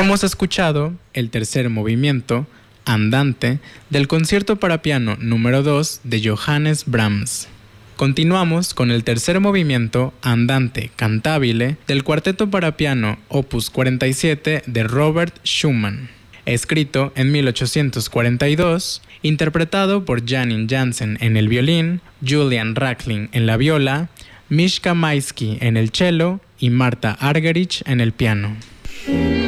Hemos escuchado el tercer movimiento, Andante, del concierto para piano número 2 de Johannes Brahms. Continuamos con el tercer movimiento, Andante cantabile, del cuarteto para piano opus 47 de Robert Schumann, escrito en 1842, interpretado por Janine Jansen en el violín, Julian Rachlin en la viola, Mishka Maisky en el cello y Marta Argerich en el piano.